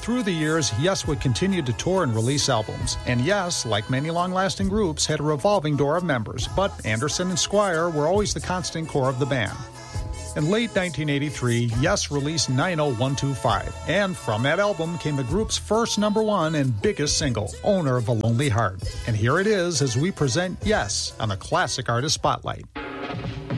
through the years, Yes would continue to tour and release albums. And Yes, like many long-lasting groups, had a revolving door of members, but Anderson and Squire were always the constant core of the band. In late 1983, Yes released 90125, and from that album came the group's first #1 and biggest single, Owner of a Lonely Heart. And here it is as we present Yes on the Classic Artist Spotlight.